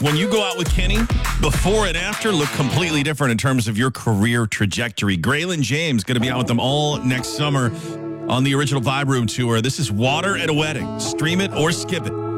when you go out with Kenny, before and after look completely different in terms of your career trajectory. Graylin James going to be out with them all next summer on the Original Vibe Room Tour. This is Water at a Wedding. Stream it or skip it.